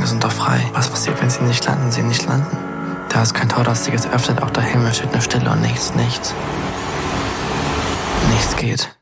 sind doch frei. Was passiert, wenn sie nicht landen? Sie nicht landen. Da ist kein Tor, das sich jetzt öffnet, auch der Himmel steht nur Stille und nichts. Nichts geht.